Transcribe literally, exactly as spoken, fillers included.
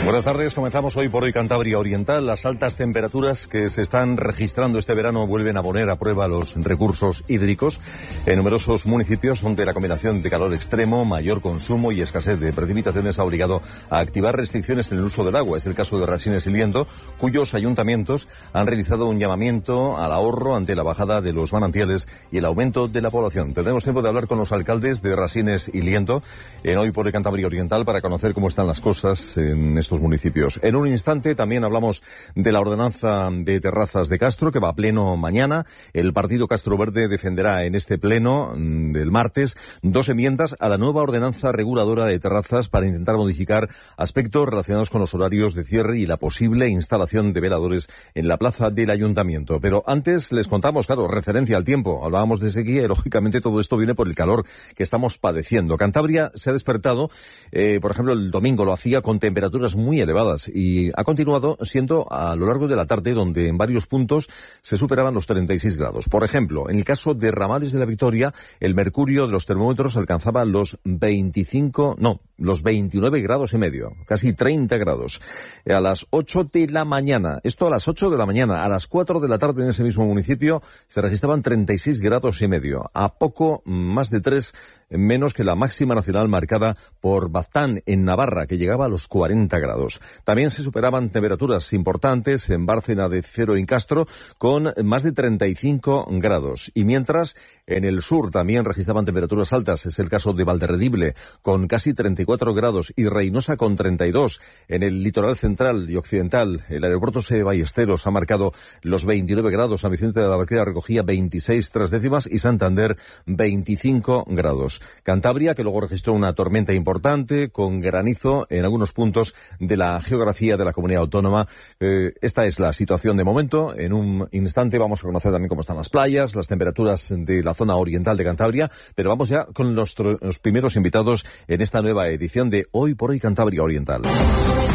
Buenas tardes, comenzamos hoy por hoy Cantabria Oriental. Las altas temperaturas que se están registrando este verano vuelven a poner a prueba los recursos hídricos en numerosos municipios donde la combinación de calor extremo, mayor consumo y escasez de precipitaciones ha obligado a activar restricciones en el uso del agua. Es el caso de Rasines y Liendo, cuyos ayuntamientos han realizado un llamamiento al ahorro ante la bajada de los manantiales y el aumento de la población. Tendremos tiempo de hablar con los alcaldes de Rasines y Liendo en Hoy por hoy Cantabria Oriental para conocer cómo están las cosas en estos municipios. En un instante también hablamos de la ordenanza de terrazas de Castro, que va a pleno mañana. El partido Castro Verde defenderá en este pleno del martes dos enmiendas a la nueva ordenanza reguladora de terrazas para intentar modificar aspectos relacionados con los horarios de cierre y la posible instalación de veladores en la plaza del ayuntamiento. Pero antes les contamos, claro, referencia al tiempo. Hablábamos de sequía y lógicamente todo esto viene por el calor que estamos padeciendo. Cantabria se ha despertado, eh, por ejemplo, el domingo lo hacía con temperaturas muy elevadas y ha continuado siendo a lo largo de la tarde donde en varios puntos se superaban los treinta y seis grados. Por ejemplo, en el caso de Ramales de la Victoria, el mercurio de los termómetros alcanzaba los veinticinco, no, los veintinueve grados y medio, casi treinta grados. A las ocho de la mañana, esto a las ocho de la mañana, a las cuatro de la tarde en ese mismo municipio se registraban treinta y seis grados y medio, a poco más de tres menos que la máxima nacional marcada por Baztán en Navarra, que llegaba a los cuarenta grados. También se superaban temperaturas importantes en Bárcena de Cero y en Castro con más de treinta y cinco grados. Y mientras en el sur también registraban temperaturas altas, es el caso de Valderredible con casi treinta y cuatro grados y Reynosa con treinta y dos. En el litoral central y occidental, el aeropuerto de Ballesteros ha marcado los veintinueve grados, San Vicente de la Barquera recogía veintiséis tres décimas y Santander veinticinco grados. Cantabria, que luego registró una tormenta importante con granizo en algunos puntos de la geografía de la comunidad autónoma. Eh, esta es la situación de momento. En un instante vamos a conocer también cómo están las playas, las temperaturas de la zona oriental de Cantabria, pero vamos ya con los, los primeros invitados en esta nueva edición de Hoy por Hoy Cantabria Oriental.